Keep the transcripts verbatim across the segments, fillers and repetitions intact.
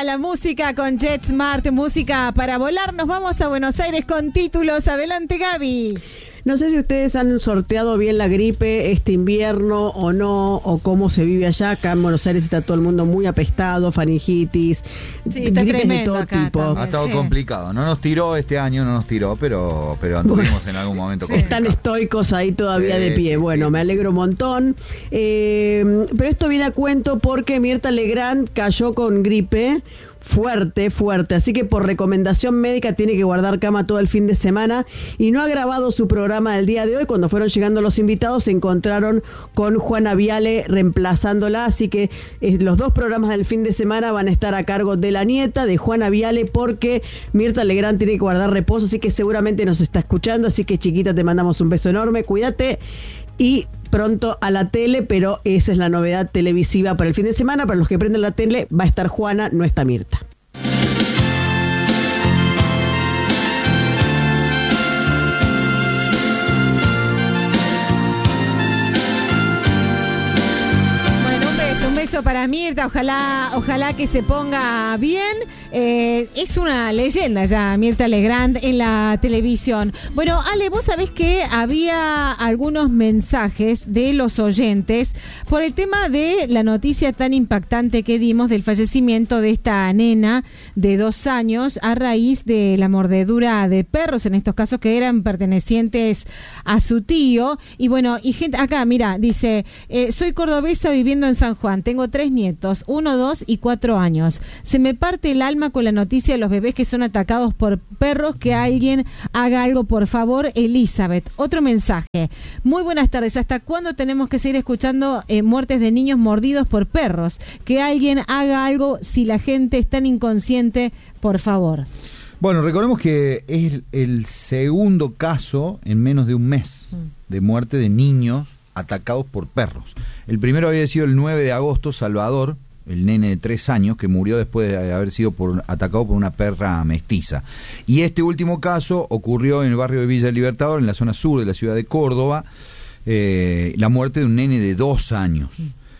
la música con JetSmart, música para volar. Nos vamos a Buenos Aires con títulos. Adelante, Gaby. No sé si ustedes han sorteado bien la gripe este invierno o no, o cómo se vive allá. Acá en Buenos Aires está todo el mundo muy apestado, faringitis, sí, está gripes de todo acá tipo. también, ha estado sí. complicado. No nos tiró este año, no nos tiró, pero, pero anduvimos en algún momento Sí. complicado. Están estoicos ahí todavía Sí, de pie. sí, Bueno, sí. me alegro un montón. Eh, pero esto viene a cuento porque Mirta Legrand cayó con gripe. Fuerte, fuerte, así que por recomendación médica tiene que guardar cama todo el fin de semana y no ha grabado su programa del día de hoy. Cuando fueron llegando los invitados se encontraron con Juana Viale reemplazándola, así que eh, los dos programas del fin de semana van a estar a cargo de la nieta, de Juana Viale, porque Mirta Legrand tiene que guardar reposo, así que seguramente nos está escuchando, así que chiquita te mandamos un beso enorme, cuídate y pronto a la tele, pero esa es la novedad televisiva para el fin de semana. Para los que prenden la tele va a estar Juana, no está Mirta. Para Mirta, ojalá, ojalá que se ponga bien. Eh, es una leyenda ya Mirta Legrand en la televisión. Bueno, Ale, vos sabés que había algunos mensajes de los oyentes por el tema de la noticia tan impactante que dimos del fallecimiento de esta nena de dos años a raíz de la mordedura de perros, en estos casos que eran pertenecientes a su tío. Y bueno, y gente acá, mira, dice, eh, soy cordobesa viviendo en San Juan, tengo tres nietos, uno, dos y cuatro años. Se me parte el alma con la noticia de los bebés que son atacados por perros. Que alguien haga algo, por favor. Elizabeth. Otro mensaje. Muy buenas tardes. ¿Hasta cuándo tenemos que seguir escuchando eh, muertes de niños mordidos por perros? Que alguien haga algo si la gente es tan inconsciente, por favor. Bueno, recordemos que es el segundo caso en menos de un mes de muerte de niños atacados por perros. El primero había sido el nueve de agosto, Salvador, el nene de tres años, que murió después de haber sido por, atacado por una perra mestiza. Y este último caso ocurrió en el barrio de Villa Libertador, en la zona sur de la ciudad de Córdoba, eh, la muerte de un nene de dos años.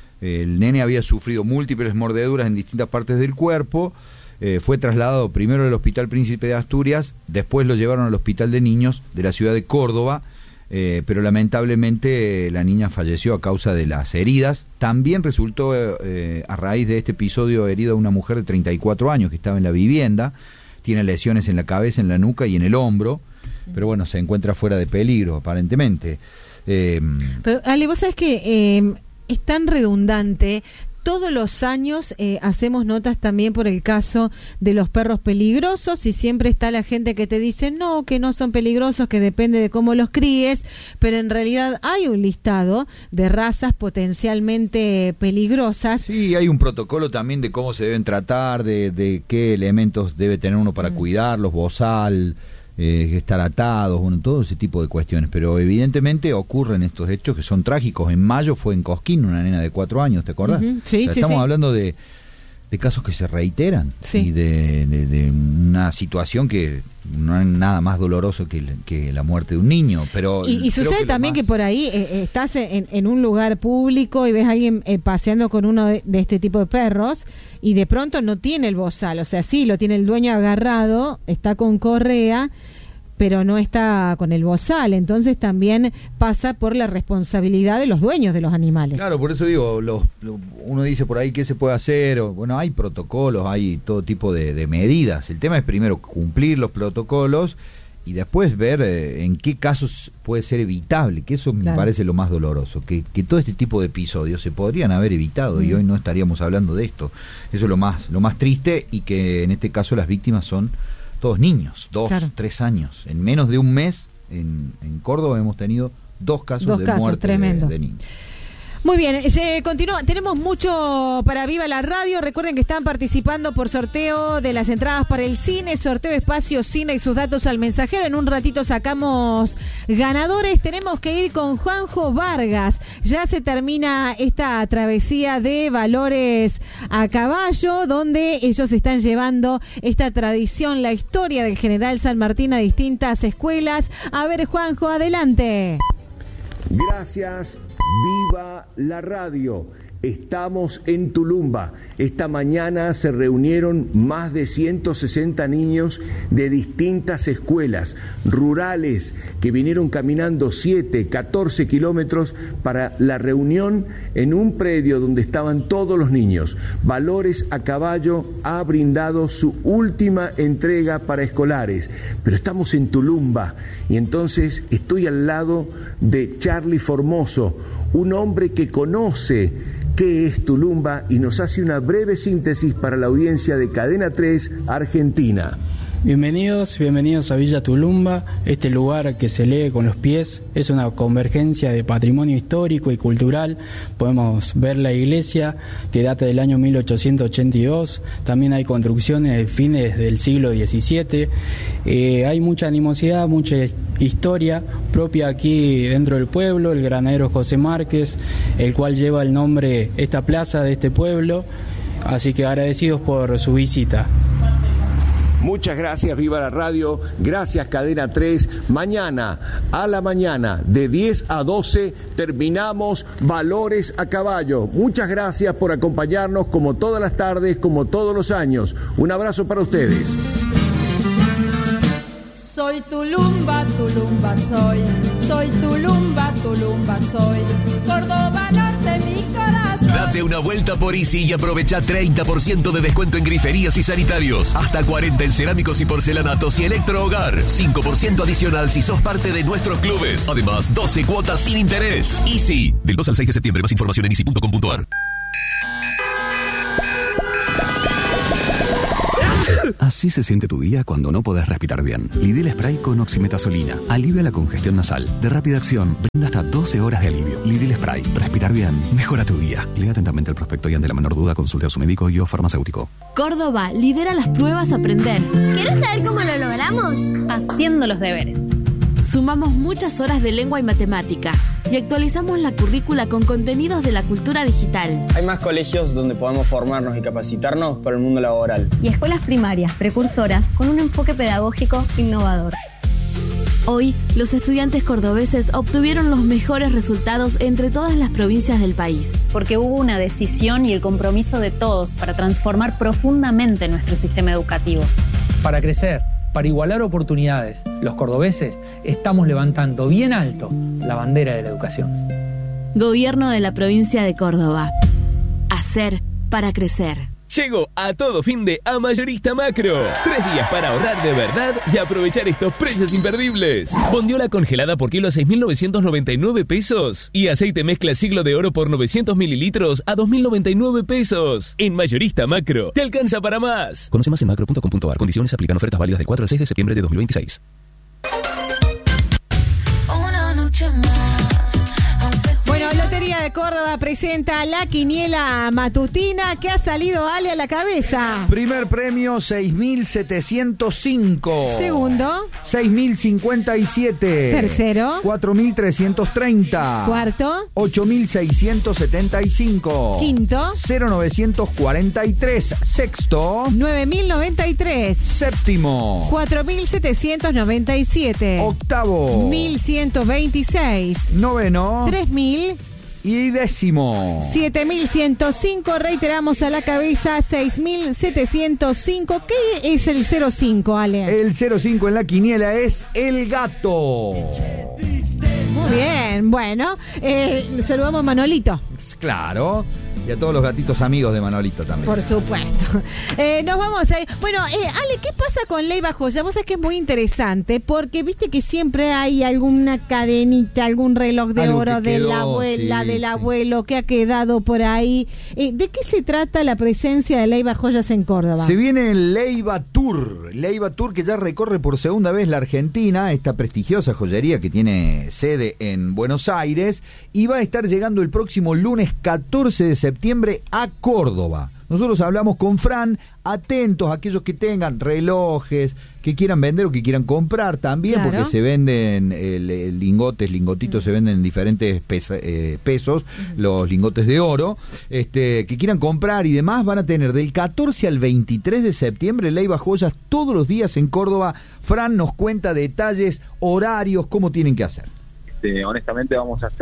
El nene había sufrido múltiples mordeduras en distintas partes del cuerpo. Eh, fue trasladado primero al Hospital Príncipe de Asturias, después lo llevaron al Hospital de Niños de la ciudad de Córdoba. Eh, pero lamentablemente eh, la niña falleció a causa de las heridas. También resultó eh, a raíz de este episodio herida una mujer de treinta y cuatro años que estaba en la vivienda, tiene lesiones en la cabeza, en la nuca y en el hombro, pero bueno, se encuentra fuera de peligro aparentemente. Eh, pero Ale, vos sabés que eh, es tan redundante. Todos los años eh, hacemos notas también por el caso de los perros peligrosos y siempre está la gente que te dice no, que no son peligrosos, que depende de cómo los críes, pero en realidad hay un listado de razas potencialmente peligrosas. Sí, hay un protocolo también de cómo se deben tratar, de, de qué elementos debe tener uno para mm. cuidarlos, bozal, eh, estar atados, bueno, todo ese tipo de cuestiones, pero evidentemente ocurren estos hechos que son trágicos. En mayo fue en Cosquín una nena de cuatro años, ¿te acordás? Uh-huh. Sí, o sea, sí, estamos sí. hablando de, de casos que se reiteran, sí. y de, de, de una situación que no es nada más doloroso que, que la muerte de un niño, pero y, y sucede que también más... que por ahí eh, estás en, en un lugar público y ves a alguien eh, paseando con uno de, de este tipo de perros y de pronto no tiene el bozal, o sea, sí, lo tiene el dueño agarrado, está con correa, pero no está con el bozal, entonces también pasa por la responsabilidad de los dueños de los animales. Claro, por eso digo, los, lo, uno dice por ahí qué se puede hacer, o, bueno, hay protocolos, hay todo tipo de, de medidas. El tema es primero cumplir los protocolos y después ver eh, en qué casos puede ser evitable, que eso claro. me parece lo más doloroso, que, que todo este tipo de episodios se podrían haber evitado mm. y hoy no estaríamos hablando de esto. Eso es lo más, lo más triste, y que en este caso las víctimas son todos niños, dos, claro. tres años. En menos de un mes, en, en Córdoba hemos tenido dos casos dos de casos, muerte de, de niños. Muy bien, se continúa. Tenemos mucho para Viva la Radio. Recuerden que están participando por sorteo de las entradas para el cine, sorteo Espacio Cine y sus datos al mensajero. En un ratito sacamos ganadores. Tenemos que ir con Juanjo Vargas. Ya se termina esta travesía de valores a caballo, donde ellos están llevando esta tradición, la historia del General San Martín a distintas escuelas. A ver, Juanjo, adelante. Gracias. Viva la radio. Estamos en Tulumba. Esta mañana se reunieron más de ciento sesenta niños de distintas escuelas rurales que vinieron caminando siete, catorce kilómetros para la reunión en un predio donde estaban todos los niños. Valores a Caballo ha brindado su última entrega para escolares, pero estamos en Tulumba y entonces estoy al lado de Charlie Formoso, un hombre que conoce qué es Tulumba y nos hace una breve síntesis para la audiencia de Cadena tres Argentina. Bienvenidos, bienvenidos a Villa Tulumba. Este lugar que se lee con los pies es una convergencia de patrimonio histórico y cultural. Podemos ver la iglesia que data del año mil ochocientos ochenta y dos. También hay construcciones de fines del siglo diecisiete. Eh, hay mucha animosidad, mucha historia propia aquí dentro del pueblo. El granadero José Márquez, el cual lleva el nombre, esta plaza de este pueblo. Así que agradecidos por su visita. Muchas gracias, Viva la Radio, gracias Cadena tres. Mañana a la mañana de diez a doce terminamos Valores a Caballo. Muchas gracias por acompañarnos como todas las tardes, como todos los años. Un abrazo para ustedes. Soy Tulumba, Tulumba soy, soy Tulumba, Tulumba soy, Córdoba Norte mi corazón. Date una vuelta por Easy y aprovecha treinta por ciento de descuento en griferías y sanitarios, hasta cuarenta en cerámicos y porcelanatos y electrohogar, cinco por ciento adicional si sos parte de nuestros clubes. Además, doce cuotas sin interés. Easy, del dos al seis de septiembre, más información en easy punto com punto a r. Así se siente tu día cuando no podés respirar bien. Lidl Spray con oximetazolina alivia la congestión nasal. De rápida acción, brinda hasta doce horas de alivio. Lidl Spray. Respirar bien mejora tu día. Lea atentamente el prospecto y ante la menor duda consulte a su médico y o farmacéutico. Córdoba lidera las pruebas Aprender. ¿Quieres saber cómo lo logramos? Haciendo los deberes. Sumamos muchas horas de lengua y matemática y actualizamos la currícula con contenidos de la cultura digital. Hay más colegios donde podamos formarnos y capacitarnos para el mundo laboral. Y escuelas primarias, precursoras, con un enfoque pedagógico innovador. Hoy, los estudiantes cordobeses obtuvieron los mejores resultados entre todas las provincias del país. Porque hubo una decisión y el compromiso de todos para transformar profundamente nuestro sistema educativo. Para crecer, para igualar oportunidades, los cordobeses estamos levantando bien alto la bandera de la educación. Gobierno de la provincia de Córdoba. Hacer para crecer. Llegó a todo fin de a Mayorista Macro. Tres días para ahorrar de verdad y aprovechar estos precios imperdibles. Bondiola congelada por kilo a seis mil novecientos noventa y nueve pesos. Y aceite mezcla siglo de oro por novecientos mililitros a dos mil noventa y nueve pesos. En Mayorista Macro, te alcanza para más. Conoce más en macro punto com punto a r. Condiciones aplican. Ofertas válidas del cuatro al seis de septiembre de dos mil veintiséis. Una noche más. Bueno, Lotería de Córdoba presenta la quiniela matutina. ¿Qué ha salido, Ale, a la cabeza? Primer premio, seis mil setecientos cinco. Segundo, seis mil cincuenta y siete. Tercero, cuatro mil trescientos treinta. Cuarto, ocho mil seiscientos setenta y cinco. Quinto, cero mil novecientos cuarenta y tres. Sexto, nueve mil noventa y tres. Séptimo, cuatro mil setecientos noventa y siete. Octavo, mil ciento veintiséis. Noveno, tres mil. Y décimo, siete mil ciento cinco. Reiteramos a la cabeza, seis mil setecientos cinco. ¿Qué es el cero cinco, Ale? El cero cinco en la quiniela es el gato. Muy bien, bueno, eh, saludamos a Manolito. Claro, y a todos los gatitos amigos de Manolito también. Por supuesto. Eh, nos vamos a ir. Bueno, eh, Ale, ¿qué pasa con Leyva Joya? Vos sabés que es muy interesante porque viste que siempre hay alguna cadenita, algún reloj de Algo oro que de quedó, la abuela, sí, del sí. abuelo que ha quedado por ahí. Eh, ¿De qué se trata la presencia de Leyva Joyas en Córdoba? Se viene el Leyva Tour. Leyva Tour que ya recorre por segunda vez la Argentina, esta prestigiosa joyería que tiene sede en Buenos Aires, y va a estar llegando el próximo lunes catorce de septiembre a Córdoba. Nosotros hablamos con Fran, atentos a aquellos que tengan relojes, que quieran vender o que quieran comprar también, claro, porque se venden el, el lingotes, lingotitos, mm. se venden en diferentes pesa, eh, pesos, mm. los lingotes de oro, este, que quieran comprar y demás, van a tener del catorce al veintitrés de septiembre Leyva Joyas todos los días en Córdoba. Fran nos cuenta detalles, horarios, cómo tienen que hacer. Este, honestamente vamos a estar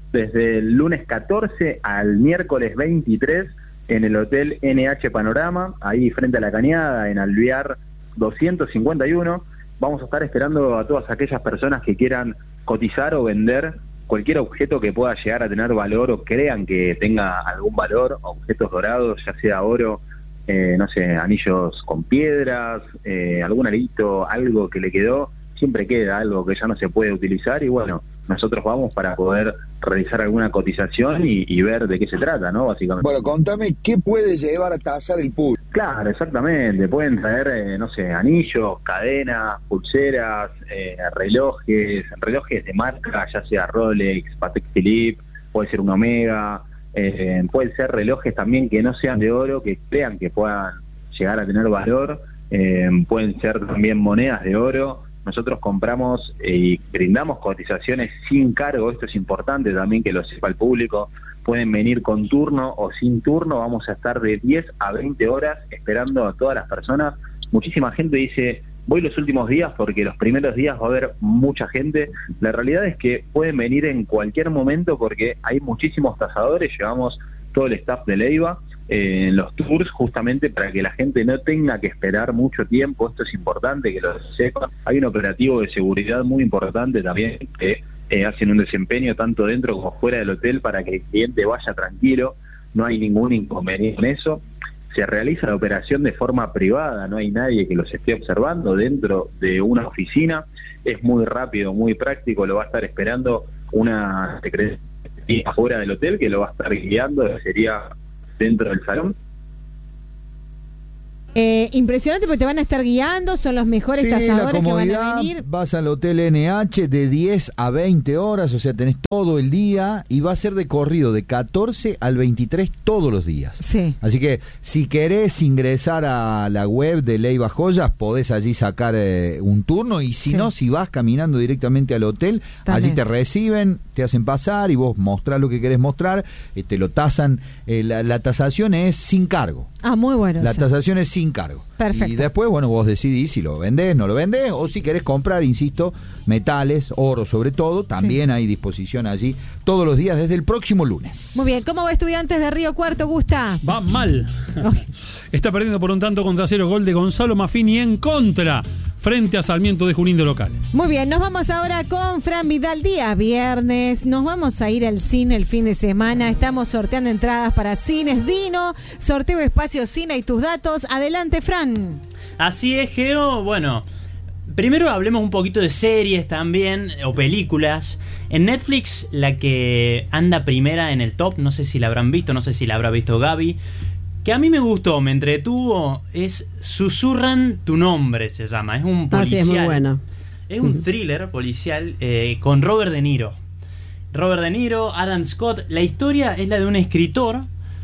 desde el lunes catorce al miércoles veintitrés en el Hotel N H Panorama, ahí frente a la Cañada, en Alvear doscientos cincuenta y uno. Vamos a estar esperando a todas aquellas personas que quieran cotizar o vender cualquier objeto que pueda llegar a tener valor o crean que tenga algún valor, objetos dorados, ya sea oro, eh, no sé, anillos con piedras, eh, algún arito, algo que le quedó, siempre queda algo que ya no se puede utilizar y bueno, nosotros vamos para poder realizar alguna cotización y, y ver de qué se trata, ¿no? Básicamente. Bueno, contame, ¿qué puede llevar a tasar el público? Claro, exactamente. Pueden traer, eh, no sé, anillos, cadenas, pulseras, eh, relojes, relojes de marca, ya sea Rolex, Patek Philippe, puede ser un Omega, eh, pueden ser relojes también que no sean de oro, que crean que puedan llegar a tener valor, eh, pueden ser también monedas de oro. Nosotros compramos y brindamos cotizaciones sin cargo, esto es importante también que lo sepa el público, pueden venir con turno o sin turno, vamos a estar de diez a veinte horas esperando a todas las personas. Muchísima gente dice, voy los últimos días porque los primeros días va a haber mucha gente. La realidad es que pueden venir en cualquier momento porque hay muchísimos tasadores, llevamos todo el staff de Leiva, en los tours justamente para que la gente no tenga que esperar mucho tiempo. Esto es importante que lo sepan. Hay un operativo de seguridad muy importante también que eh, hacen un desempeño tanto dentro como fuera del hotel para que el cliente vaya tranquilo, no hay ningún inconveniente en eso. Se realiza la operación de forma privada, no hay nadie que los esté observando dentro de una oficina, es muy rápido, muy práctico, lo va a estar esperando una secretaria afuera del hotel que lo va a estar guiando, sería dentro del salón. Eh, impresionante porque te van a estar guiando, son los mejores sí, tasadores que van a venir. Vas al Hotel N H de diez a veinte horas, o sea, tenés todo el día y va a ser de corrido de catorce al veintitrés todos los días. Sí. Así que si querés ingresar a la web de Leiva Joyas, podés allí sacar eh, un turno y si sí. no, si vas caminando directamente al hotel, también. Allí te reciben, te hacen pasar y vos mostrás lo que querés mostrar, eh, te lo tasan. Eh, la, la tasación es sin cargo. Ah, muy bueno. La eso. tasación es sin cargo. Perfecto. Y después, bueno, vos decidís si lo vendés, no lo vendés, o si querés comprar, insisto, metales, oro sobre todo, también sí. hay disposición allí todos los días desde el próximo lunes. Muy bien, ¿cómo va Estudiantes de Río Cuarto, Gusta? Va mal. Está perdiendo por un tanto contra cero, gol de Gonzalo Maffini en contra, frente a Sarmiento de Junín de local. Muy bien, nos vamos ahora con Fran Vidal, día viernes, nos vamos a ir al cine el fin de semana, estamos sorteando entradas para Cines Dino, sorteo Espacio Cine y tus datos, adelante Fran. Así es, Geo, bueno, primero hablemos un poquito de series también, o películas. En Netflix, la que anda primera en el top, no sé si la habrán visto, no sé si la habrá visto Gaby, que a mí me gustó, me entretuvo, es Susurran tu nombre, se llama, es un policial. Ah, sí, es muy buena. Es un thriller policial eh, con Robert De Niro. Robert De Niro, Adam Scott, la historia es la de un escritor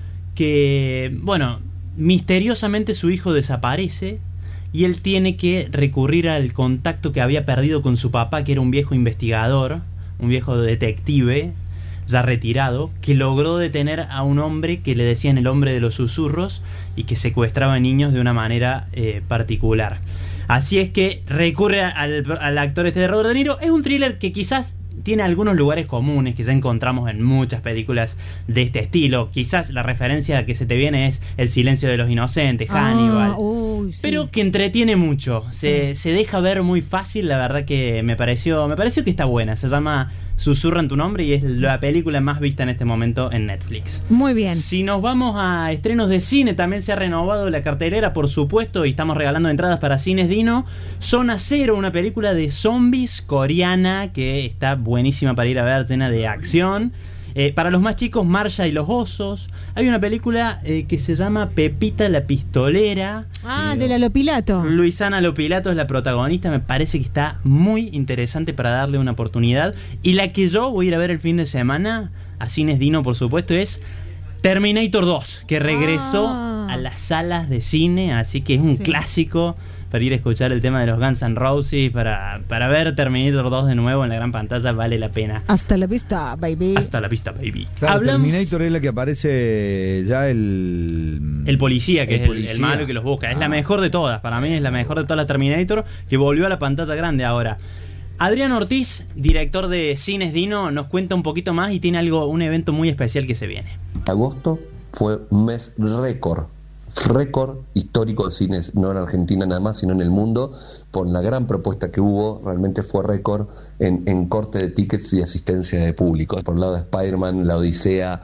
que, bueno, misteriosamente su hijo desaparece y él tiene que recurrir al contacto que había perdido con su papá, que era un viejo investigador, un viejo detective ya retirado, que logró detener a un hombre que le decían el hombre de los susurros y que secuestraba niños de una manera eh, particular. Así es que recurre al, al actor este de Robert De Niro. Es un thriller que quizás tiene algunos lugares comunes que ya encontramos en muchas películas de este estilo. Quizás la referencia que se te viene es El silencio de los inocentes, Hannibal. Ah, uy, sí. Pero que entretiene mucho. Se, sí. se deja ver muy fácil. La verdad que me pareció, me pareció que está buena. Se llama Susurran tu nombre y es la película más vista en este momento en Netflix. Muy bien. Si nos vamos a estrenos de cine, también se ha renovado la cartelera, por supuesto, y estamos regalando entradas para Cines Dino. Zona Cero, una película de zombies coreana que está buenísima para ir a ver, llena de acción. Eh, para los más chicos, Marsha y los osos. Hay una película eh, que se llama Pepita la pistolera. Ah, eh, de la Lopilato. Luisana Lopilato es la protagonista. Me parece que está muy interesante para darle una oportunidad. Y la que yo voy a ir a ver el fin de semana, a Cines Dino por supuesto, es Terminator dos, que regresó ah. a las salas de cine. Así que es un sí. clásico para ir a escuchar el tema de los Guns N' Roses, para, para ver Terminator dos de nuevo en la gran pantalla, vale la pena. Hasta la vista, baby. Hasta la vista, baby. Claro, Hablamos... Terminator es la que aparece ya el... El policía, que el es policía. El, el malo que los busca. Es ah. la mejor de todas, para mí es la mejor de todas las Terminator, que volvió a la pantalla grande ahora. Adrián Ortiz, director de Cines Dino, nos cuenta un poquito más y tiene algo, un evento muy especial que se viene. Agosto fue un mes récord, récord histórico de cines, no en Argentina nada más, sino en el mundo, por la gran propuesta que hubo. Realmente fue récord en, en corte de tickets y asistencia de público. Por el lado de Spider-Man, La Odisea,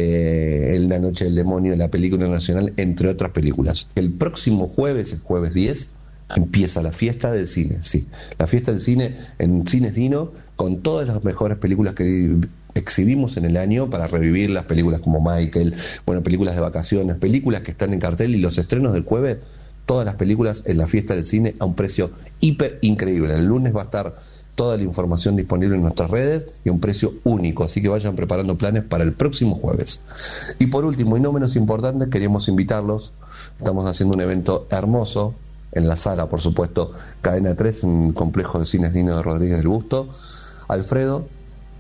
eh, El La Noche del Demonio, la película nacional, entre otras películas. El próximo jueves, el jueves diez, empieza la fiesta del cine, sí, la fiesta del cine en Cines Dino, con todas las mejores películas que exhibimos en el año para revivir las películas como Michael, bueno, películas de vacaciones, películas que están en cartel, y los estrenos del jueves, todas las películas en la fiesta del cine a un precio hiper increíble. El lunes va a estar toda la información disponible en nuestras redes y a un precio único, así que vayan preparando planes para el próximo jueves. Y por último, y no menos importante, queríamos invitarlos, estamos haciendo un evento hermoso en la sala, por supuesto, Cadena tres, en el complejo de Cines Dino de Rodríguez del Busto. Alfredo,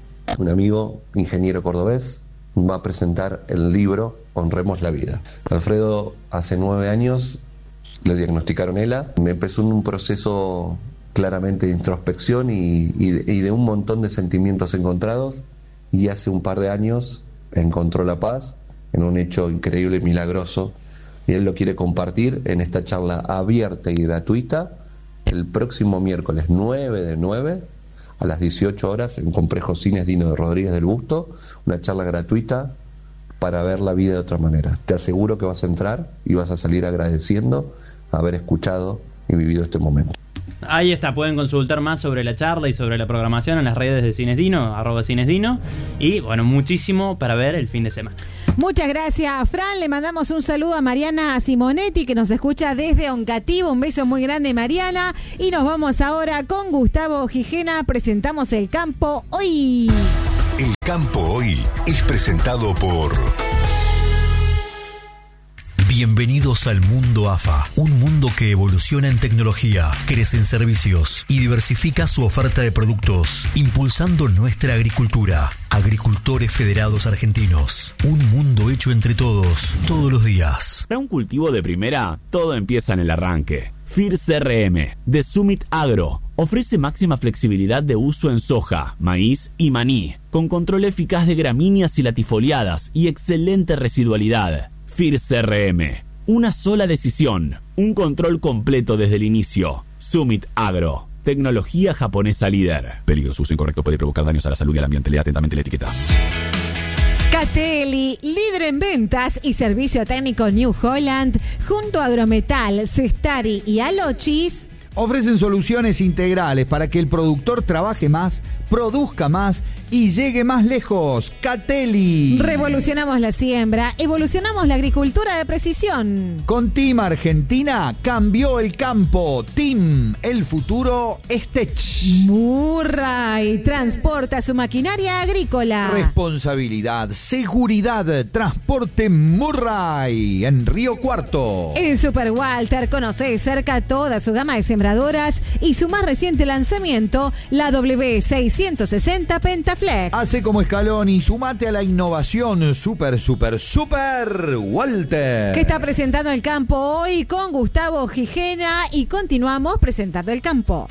un amigo ingeniero cordobés, va a presentar el libro Honremos la Vida. Alfredo hace nueve años le diagnosticaron ELA, me empezó en un proceso claramente de introspección y, y, y de un montón de sentimientos encontrados, y hace un par de años encontró la paz en un hecho increíble y milagroso, y él lo quiere compartir en esta charla abierta y gratuita el próximo miércoles nueve de nueve a las dieciocho horas en Complejo Cines Dino de Rodríguez del Busto, una charla gratuita para ver la vida de otra manera. Te aseguro que vas a entrar y vas a salir agradeciendo haber escuchado y vivido este momento. Ahí está, pueden consultar más sobre la charla y sobre la programación en las redes de Cines Dino, arroba Cines Dino, y bueno, muchísimo para ver el fin de semana. Muchas gracias, Fran. Le mandamos un saludo a Mariana Simonetti, que nos escucha desde Oncativo. Un beso muy grande, Mariana. Y nos vamos ahora con Gustavo Gijena. Presentamos El Campo Hoy. El Campo Hoy es presentado por... Bienvenidos al mundo A F A, un mundo que evoluciona en tecnología, crece en servicios y diversifica su oferta de productos, impulsando nuestra agricultura. Agricultores Federados Argentinos, un mundo hecho entre todos, todos los días. Para un cultivo de primera, todo empieza en el arranque. F I R C R M, de Summit Agro, ofrece máxima flexibilidad de uso en soja, maíz y maní, con control eficaz de gramíneas y latifoliadas y excelente residualidad. F I R C R M, una sola decisión, un control completo desde el inicio. Summit Agro, tecnología japonesa líder. Peligro, uso incorrecto puede provocar daños a la salud y al ambiente. Lea atentamente la etiqueta. Catelli, líder en ventas y servicio técnico New Holland, junto a Agrometal, Cestari y Alochis, ofrecen soluciones integrales para que el productor trabaje más, produzca más y llegue más lejos. Catelli. Revolucionamos la siembra, evolucionamos la agricultura de precisión. Con Team Argentina cambió el campo. Team, el futuro es Tech. Murray transporta su maquinaria agrícola. Responsabilidad, seguridad, transporte Murray en Río Cuarto. En Super Walter conoce cerca toda su gama de sembradoras y su más reciente lanzamiento, la W seiscientos sesenta Pentaflex. Hace como escalón y sumate a la innovación. Super, super, super Walter. Que está presentando el campo hoy con Gustavo Gijena, y continuamos presentando el campo.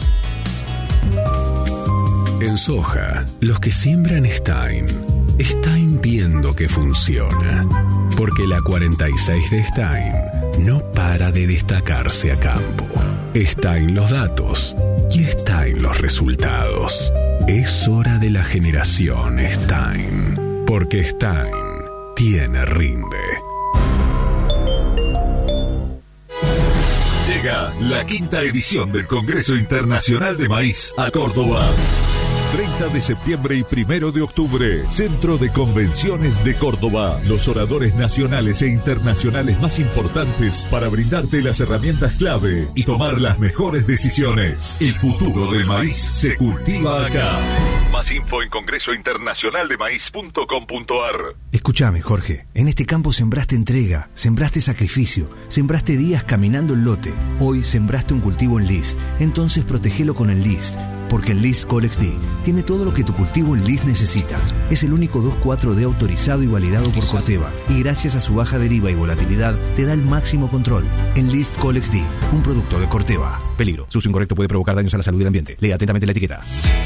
En soja, los que siembran Stein, Stein viendo que funciona. Porque la cuarenta y seis de Stein no para de destacarse a campo. Stein los datos y Stein los resultados. Es hora de la generación Stein, porque Stein tiene rinde. Llega la quinta edición del Congreso Internacional de Maíz a Córdoba. treinta de septiembre y primero de octubre, Centro de Convenciones de Córdoba. Los oradores nacionales e internacionales más importantes para brindarte las herramientas clave y tomar las mejores decisiones. El futuro del maíz se cultiva acá. Más info en congreso internacional de maíz punto com punto a r. Escúchame, Jorge. En este campo sembraste entrega, sembraste sacrificio, sembraste días caminando el lote. Hoy sembraste un cultivo en List. Entonces protegelo con el List. Porque el List Colex D tiene todo lo que tu cultivo en List necesita. Es el único dos cuatro D autorizado y validado por Corteva. Y gracias a su baja deriva y volatilidad, te da el máximo control. El List Colex D, un producto de Corteva. Peligro. Su uso incorrecto puede provocar daños a la salud y el ambiente. Lea atentamente la etiqueta.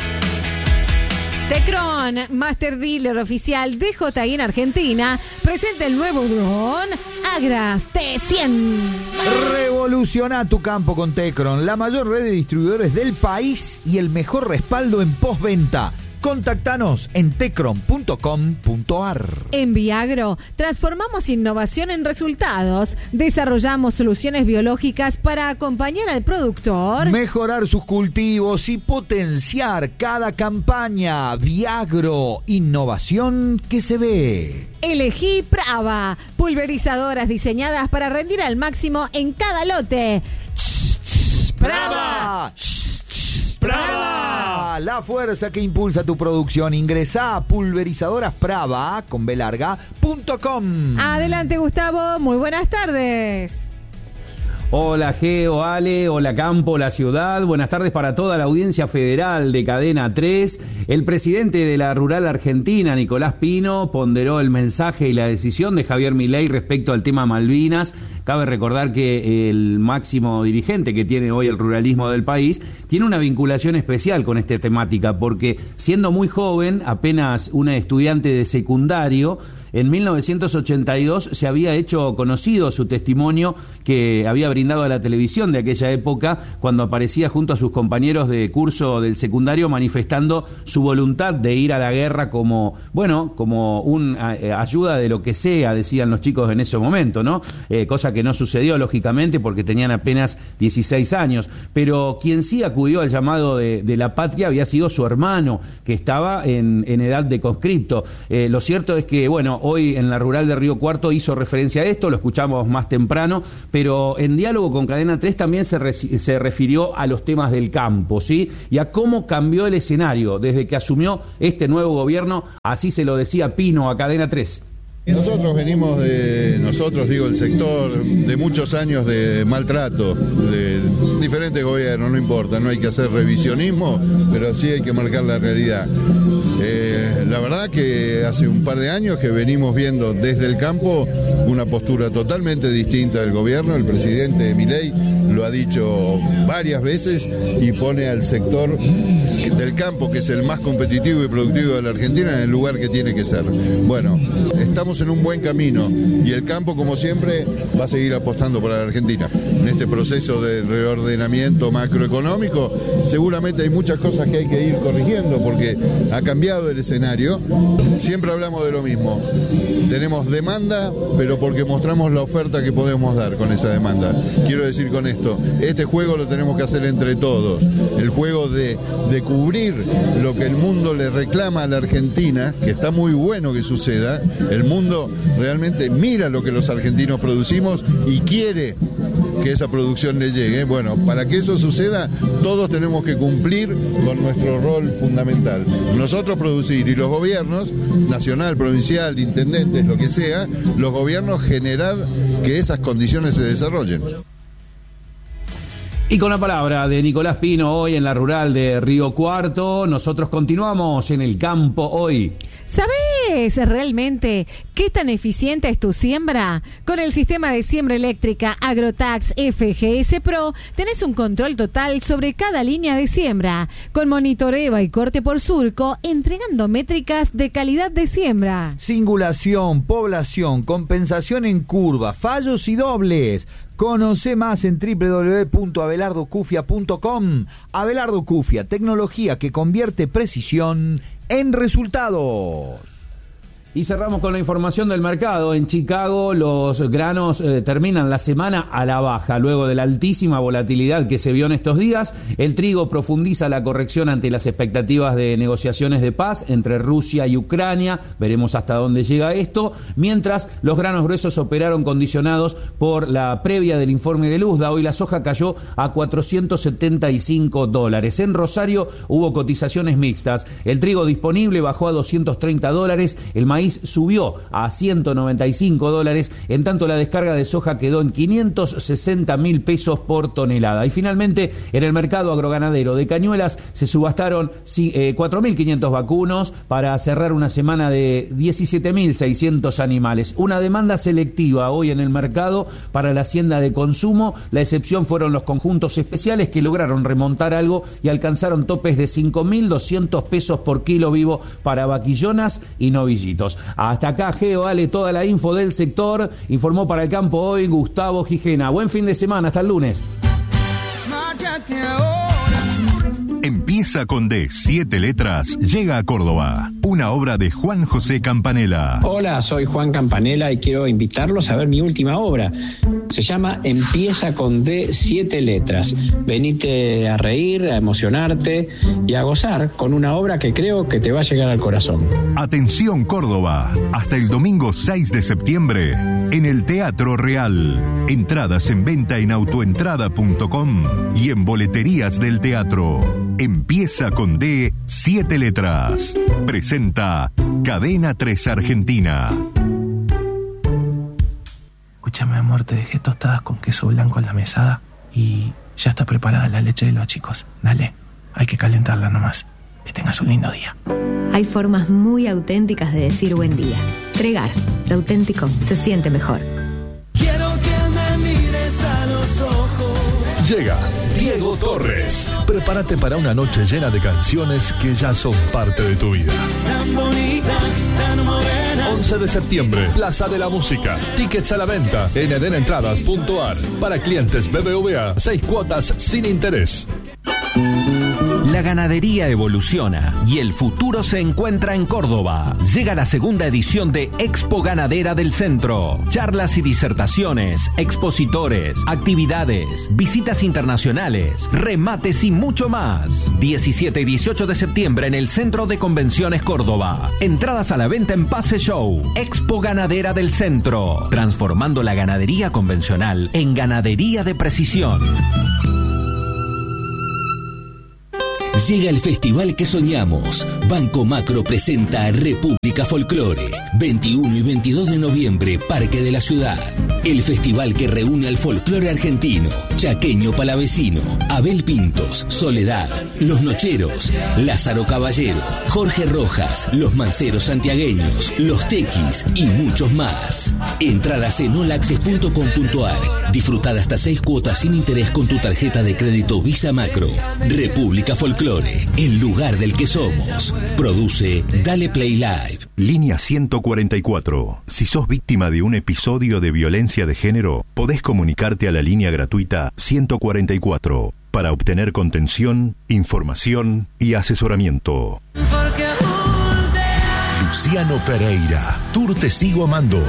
Tecron, Master Dealer Oficial de J I en Argentina, presenta el nuevo dron Agras T cien. Revoluciona tu campo con Tecron, la mayor red de distribuidores del país y el mejor respaldo en postventa. Contactanos en tecron punto com punto a r. En Viagro, transformamos innovación en resultados. Desarrollamos soluciones biológicas para acompañar al productor, mejorar sus cultivos y potenciar cada campaña. Viagro, innovación que se ve. Elegí Prava, pulverizadoras diseñadas para rendir al máximo en cada lote. ¡Prava! ¡Prava! La fuerza que impulsa tu producción. Ingresá a pulverizadorasprava con B larga punto com. Adelante, Gustavo. Muy buenas tardes. Hola Geo, Ale, hola Campo, la ciudad. Buenas tardes para toda la audiencia federal de Cadena tres. El presidente de la Rural Argentina, Nicolás Pino, ponderó el mensaje y la decisión de Javier Milei respecto al tema Malvinas. Cabe recordar que el máximo dirigente que tiene hoy el ruralismo del país tiene una vinculación especial con esta temática, porque siendo muy joven, apenas una estudiante de secundario, en mil novecientos ochenta y dos se había hecho conocido su testimonio que había brindado a la televisión de aquella época, cuando aparecía junto a sus compañeros de curso del secundario manifestando su voluntad de ir a la guerra como, bueno, como una eh, ayuda de lo que sea, decían los chicos en ese momento, ¿no? Eh, cosa que no sucedió, lógicamente, porque tenían apenas dieciséis años. Pero quien sí acudió al llamado de, de la patria había sido su hermano, que estaba en, en edad de conscripto. Eh, lo cierto es que, bueno, hoy en la Rural de Río Cuarto hizo referencia a esto, lo escuchamos más temprano, pero en diálogo con Cadena tres también se, re, se refirió a los temas del campo, ¿sí? Y a cómo cambió el escenario desde que asumió este nuevo gobierno. Así se lo decía Pino a Cadena tres. Nosotros venimos de, nosotros digo el sector, de muchos años de maltrato, de diferentes gobiernos, no importa, no hay que hacer revisionismo, pero sí hay que marcar la realidad. Eh, la verdad que hace un par de años que venimos viendo desde el campo una postura totalmente distinta del gobierno. El presidente Milei lo ha dicho varias veces y pone al sector del campo, que es el más competitivo y productivo de la Argentina, en el lugar que tiene que ser. Bueno, estamos en un buen camino y el campo, como siempre, va a seguir apostando para la Argentina. En este proceso de reordenamiento macroeconómico, seguramente hay muchas cosas que hay que ir corrigiendo porque ha cambiado el escenario. Siempre hablamos de lo mismo. Tenemos demanda, pero porque mostramos la oferta que podemos dar con esa demanda. Quiero decir con esto, este juego lo tenemos que hacer entre todos. El juego de, de cubrir lo que el mundo le reclama a la Argentina, que está muy bueno que suceda. El mundo realmente mira lo que los argentinos producimos y quiere que esa producción le llegue. Bueno, para que eso suceda, todos tenemos que cumplir con nuestro rol fundamental. Nosotros producir y los gobiernos, nacional, provincial, intendentes, lo que sea, los gobiernos generar que esas condiciones se desarrollen. Y con la palabra de Nicolás Pino hoy en la Rural de Río Cuarto, nosotros continuamos en el campo hoy. ¿Sabes realmente qué tan eficiente es tu siembra? Con el sistema de siembra eléctrica Agrotax F G S Pro tenés un control total sobre cada línea de siembra, con monitoreo y corte por surco, entregando métricas de calidad de siembra. Singulación, población, compensación en curva, fallos y dobles. Conoce más en doble u doble u doble u punto abelardo cufia punto com. Abelardo Cufia, tecnología que convierte precisión en resultados. Y cerramos con la información del mercado. En Chicago los granos eh, terminan la semana a la baja. Luego de la altísima volatilidad que se vio en estos días, el trigo profundiza la corrección ante las expectativas de negociaciones de paz entre Rusia y Ucrania. Veremos hasta dónde llega esto. Mientras los granos gruesos operaron condicionados por la previa del informe de Luzda. Hoy la soja cayó a cuatrocientos setenta y cinco dólares. En Rosario hubo cotizaciones mixtas. El trigo disponible bajó a doscientos treinta dólares. El maíz maíz subió a ciento noventa y cinco dólares, en tanto la descarga de soja quedó en quinientos sesenta mil pesos por tonelada. Y finalmente, en el mercado agroganadero de Cañuelas se subastaron cuatro mil quinientos vacunos para cerrar una semana de diecisiete mil seiscientos animales. Una demanda selectiva hoy en el mercado para la hacienda de consumo. La excepción fueron los conjuntos especiales, que lograron remontar algo y alcanzaron topes de cinco mil doscientos pesos por kilo vivo para vaquillonas y novillitos. Hasta acá, Geo, Ale, toda la info del sector. Informó para el campo hoy Gustavo Gijena. Buen fin de semana, hasta el lunes. Empieza con D, siete letras, llega a Córdoba. Una obra de Juan José Campanella. Hola, soy Juan Campanella y quiero invitarlos a ver mi última obra. Se llama Empieza con D, siete letras. Venite a reír, a emocionarte y a gozar con una obra que creo que te va a llegar al corazón. Atención Córdoba, hasta el domingo seis de septiembre en el Teatro Real. Entradas en venta en autoentrada punto com y en boleterías del teatro. Empieza con D, siete letras. Presenta Cadena tres Argentina. Escúchame, amor, te dejé tostadas con queso blanco en la mesada y ya está preparada la leche de los chicos. Dale, hay que calentarla nomás. Que tengas un lindo día. Hay formas muy auténticas de decir buen día. Tregar, lo auténtico se siente mejor. Quiero que me mires a los ojos. Llega Diego Torres. Prepárate para una noche llena de canciones que ya son parte de tu vida. Tan bonita, tan morena. once de septiembre, Plaza de la Música. Tickets a la venta en eden entradas punto a r. Para clientes B B V A, seis cuotas sin interés. La ganadería evoluciona y el futuro se encuentra en Córdoba. Llega la segunda edición de Expo Ganadera del Centro. Charlas y disertaciones, expositores, actividades, visitas internacionales, remates y mucho más. diecisiete y dieciocho de septiembre en el Centro de Convenciones Córdoba. Entradas a la venta en Pase Show. Expo Ganadera del Centro. Transformando la ganadería convencional en ganadería de precisión. Llega el festival que soñamos. Banco Macro presenta República Folclore. veintiuno y veintidós de noviembre, Parque de la Ciudad. El festival que reúne al folclore argentino, chaqueño palavecino, Abel Pintos, Soledad, Los Nocheros, Lázaro Caballero, Jorge Rojas, Los Manceros Santiagueños, Los Tequis y muchos más. Entradas en all access punto com punto a r. Disfrutad hasta seis cuotas sin interés con tu tarjeta de crédito Visa Macro. República Folclore, el lugar del que somos. Produce Dale Play Live. Línea ciento cuarenta y cuatro. Si sos víctima de un episodio de violencia de género, podés comunicarte a la línea gratuita ciento cuarenta y cuatro para obtener contención, información y asesoramiento. Luciano Pereira, Tour Te Sigo Amando.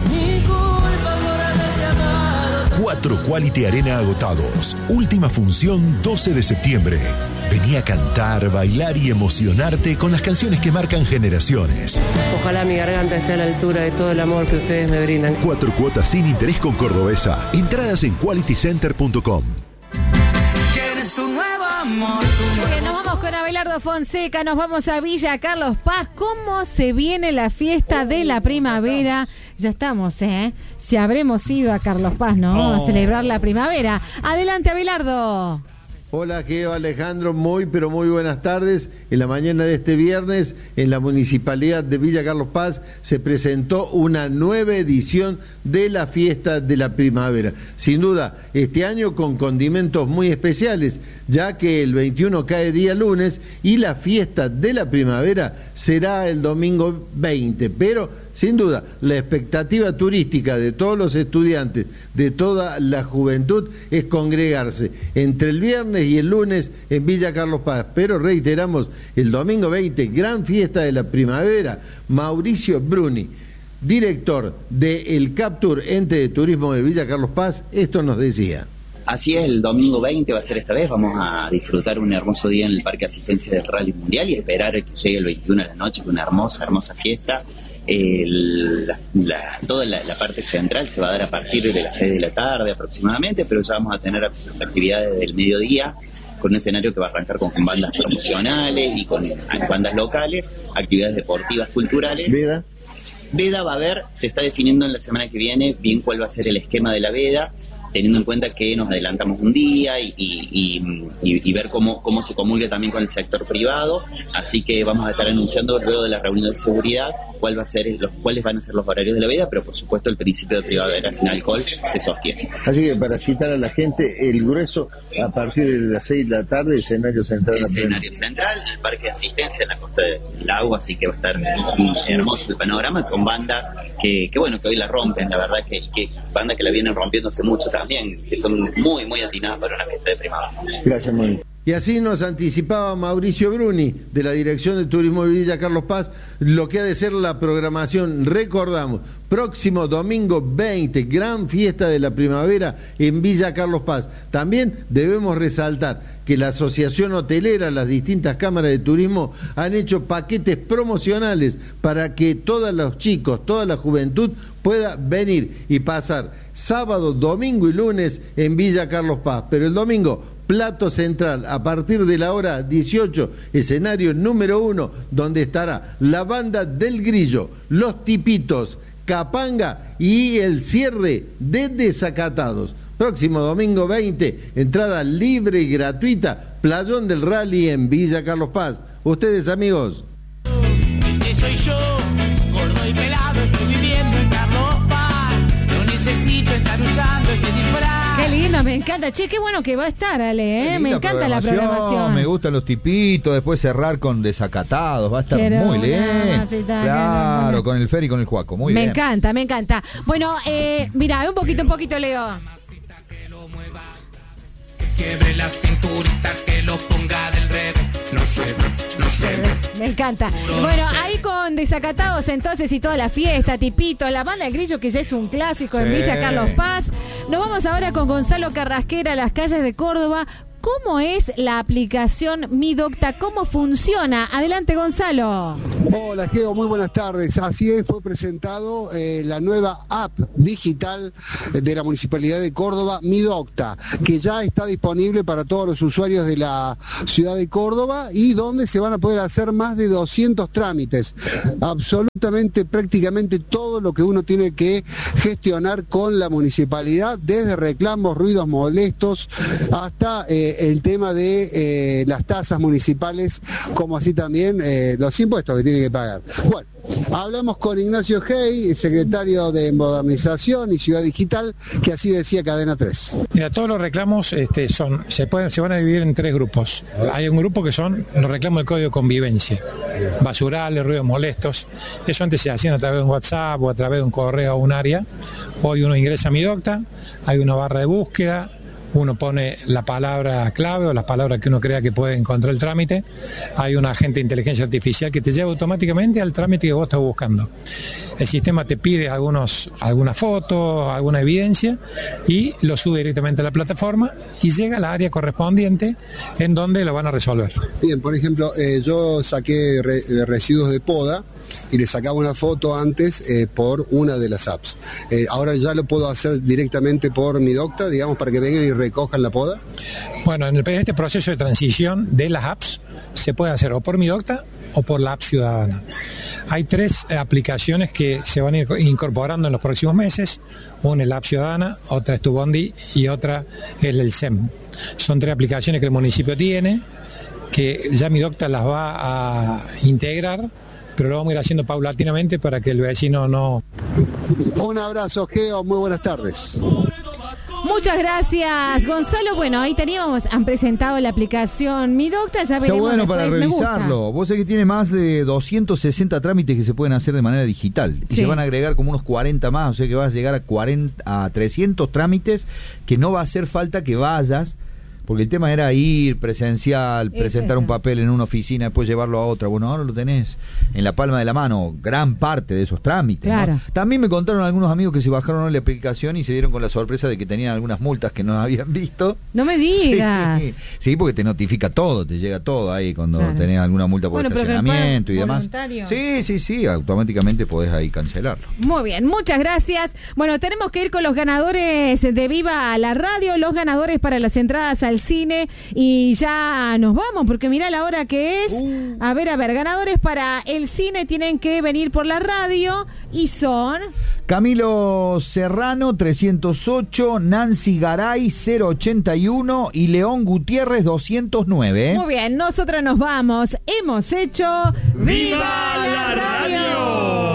Cuatro Quality Arena agotados. Última función doce de septiembre. Vení a cantar, bailar y emocionarte con las canciones que marcan generaciones. Ojalá mi garganta esté a la altura de todo el amor que ustedes me brindan. Cuatro cuotas sin interés con Cordobesa. Entradas en quality center punto com. ¿Quieres tu nuevo amor? Bien, nos vamos con Abelardo Fonseca, nos vamos a Villa Carlos Paz. ¿Cómo se viene la fiesta de la primavera? Ya estamos, ¿eh? Si habremos ido a Carlos Paz, ¿no? Oh. A celebrar la primavera. Adelante, Abelardo. Hola, Geo, Alejandro, muy pero muy buenas tardes. En la mañana de este viernes, en la Municipalidad de Villa Carlos Paz, se presentó una nueva edición de la fiesta de la primavera. Sin duda, este año con condimentos muy especiales, ya que el veintiuno cae día lunes y la fiesta de la primavera será el domingo veinte. Pero, sin duda, la expectativa turística de todos los estudiantes, de toda la juventud, es congregarse entre el viernes y el lunes en Villa Carlos Paz. Pero reiteramos, el domingo veinte, gran fiesta de la primavera. Mauricio Bruni, director del Captur, ente de turismo de Villa Carlos Paz, esto nos decía. Así es, el domingo veinte va a ser esta vez. Vamos a disfrutar un hermoso día en el Parque Asistencia del Rally Mundial y esperar que llegue el veintiuno de la noche con una hermosa, hermosa fiesta. El, la, la, toda la, la parte central se va a dar a partir de las seis de la tarde aproximadamente, pero ya vamos a tener actividades del mediodía con un escenario que va a arrancar con, con bandas promocionales y con bandas locales, actividades deportivas, culturales. ¿Vida? Veda va a haber, se está definiendo en la semana que viene bien cuál va a ser el esquema de la veda, teniendo en cuenta que nos adelantamos un día y, y, y, y ver cómo, cómo se comulga también con el sector privado. Así que vamos a estar anunciando luego de la reunión de seguridad cuál va a ser los cuáles van a ser los horarios de la veda, pero por supuesto el principio de primavera sin alcohol se sostiene. Así que para citar a la gente, el grueso a partir de las seis de la tarde, escenario central. Escenario central, el parque de asistencia en la costa del lago, así que va a estar hermoso el panorama con bandas que, que bueno, que hoy la rompen, la verdad que, que bandas que la vienen rompiendo hace mucho también, que son muy, muy atinadas para una fiesta de primavera. Gracias, Moni. Y así nos anticipaba Mauricio Bruni, de la Dirección de Turismo de Villa Carlos Paz, lo que ha de ser la programación. Recordamos, próximo domingo veinte, gran fiesta de la primavera en Villa Carlos Paz. También debemos resaltar que la Asociación Hotelera, las distintas cámaras de turismo, han hecho paquetes promocionales para que todos los chicos, toda la juventud pueda venir y pasar sábado, domingo y lunes en Villa Carlos Paz. Pero el domingo, plato central, a partir de la hora dieciocho, escenario número uno, donde estará la banda del Grillo, Los Tipitos, Capanga y el cierre de Desacatados. Próximo domingo veinte, entrada libre y gratuita, Playón del Rally en Villa Carlos Paz. Ustedes, amigos. Este soy yo, gordo y pelado, estoy viviendo en Carlos Paz. No necesito estar usando este disfraz. Qué lindo, me encanta. Che, qué bueno que va a estar, Ale, ¿eh? Me encanta la programación. Me gustan los tipitos, después cerrar con Desacatados, va a estar Quiero muy bien. cita, Claro, quiero... con el Fer y con el Juaco, muy me bien. Me encanta, me encanta. Bueno, eh, mira, un poquito, un poquito, Leo. Quiebre la cinturita, que lo ponga del revés. No sé, no sé. Me encanta. Bueno, ahí con Desacatados entonces y toda la fiesta, Tipito, la banda del Grillo, que ya es un clásico en Sí. Villa Carlos Paz. Nos vamos ahora con Gonzalo Carrasquera, las calles de Córdoba. ¿Cómo es la aplicación Mi Docta? ¿Cómo funciona? Adelante, Gonzalo. Hola, Geo, muy buenas tardes. Así es, fue presentado eh, la nueva app digital de la Municipalidad de Córdoba, Mi Docta, que ya está disponible para todos los usuarios de la ciudad de Córdoba y donde se van a poder hacer más de doscientos trámites. Absolutamente, prácticamente todo lo que uno tiene que gestionar con la municipalidad, desde reclamos, ruidos molestos, hasta... Eh, el tema de eh, las tasas municipales, como así también eh, los impuestos que tiene que pagar. Bueno, hablamos con Ignacio Hey, secretario de Modernización y Ciudad Digital, que así decía Cadena tres. Mira, todos los reclamos este, son se pueden se van a dividir en tres grupos. Hay un grupo que son los reclamos del Código de Convivencia, basurales, ruidos molestos. Eso antes se hacían a través de un WhatsApp o a través de un correo o un área. Hoy uno ingresa a Mi Docta, hay una barra de búsqueda, uno pone la palabra clave o las palabras que uno crea que puede encontrar el trámite, hay un agente de inteligencia artificial que te lleva automáticamente al trámite que vos estás buscando. El sistema te pide algunos, algunas fotos, alguna evidencia y lo sube directamente a la plataforma y llega al área correspondiente en donde lo van a resolver. Bien, por ejemplo, eh, yo saqué re, residuos de poda y le sacaba una foto antes eh, por una de las apps. Eh, ahora ya lo puedo hacer directamente por Mi Docta, digamos, para que vengan y recojan la poda. Bueno, en este proceso de transición de las apps se puede hacer o por Mi Docta o por la app ciudadana. Hay tres aplicaciones que se van a ir incorporando en los próximos meses. Una es la app ciudadana, otra es Tu Bondi y otra es el S E M. Son tres aplicaciones que el municipio tiene, que ya Mi Docta las va a integrar, pero lo vamos a ir haciendo paulatinamente para que el vecino no... Un abrazo, Geo, muy buenas tardes. Muchas gracias, Gonzalo. Bueno, ahí teníamos, han presentado la aplicación Mi Docta, ya veremos. Está bueno después, para revisarlo. Vos sabés que tiene más de doscientos sesenta trámites que se pueden hacer de manera digital. Y sí. se van a agregar como unos cuarenta más, o sea que vas a llegar a cuarenta, a trescientos trámites que no va a hacer falta que vayas. Porque el tema era ir presencial, es presentar eso. Un papel en una oficina, después llevarlo a otra. Bueno, ahora lo tenés en la palma de la mano, gran parte de esos trámites. Claro. ¿No? También me contaron algunos amigos que se bajaron en la aplicación y se dieron con la sorpresa de que tenían algunas multas que no habían visto. No me digas. Sí, sí, porque te notifica todo, te llega todo ahí cuando claro. tenés alguna multa por bueno, estacionamiento y demás. Voluntario. Sí, sí, sí, automáticamente podés ahí cancelarlo. Muy bien, muchas gracias. Bueno, tenemos que ir con los ganadores de Viva la Radio, los ganadores para las entradas al al cine y ya nos vamos, porque mirá la hora que es. Uh. A ver, a ver, ganadores para el cine tienen que venir por la radio y son... Camilo Serrano, trescientos ocho, Nancy Garay, cero ochenta y uno y León Gutiérrez, doscientos nueve. Muy bien, nosotros nos vamos. Hemos hecho... ¡Viva la radio!